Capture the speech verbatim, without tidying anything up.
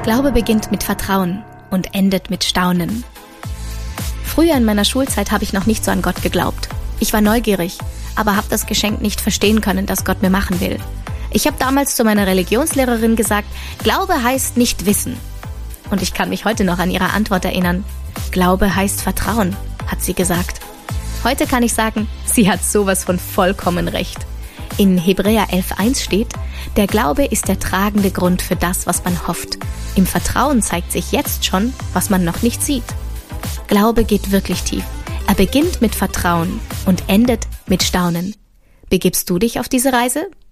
Glaube beginnt mit Vertrauen und endet mit Staunen. Früher in meiner Schulzeit habe ich noch nicht so an Gott geglaubt. Ich war neugierig, aber habe das Geschenk nicht verstehen können, das Gott mir machen will. Ich habe damals zu meiner Religionslehrerin gesagt, Glaube heißt nicht wissen. Und ich kann mich heute noch an ihre Antwort erinnern. Glaube heißt Vertrauen, hat sie gesagt. Heute kann ich sagen, sie hat sowas von vollkommen recht. In Hebräer elf eins steht, der Glaube ist der tragende Grund für das, was man hofft. Im Vertrauen zeigt sich jetzt schon, was man noch nicht sieht. Glaube geht wirklich tief. Er beginnt mit Vertrauen und endet mit Staunen. Begibst du dich auf diese Reise?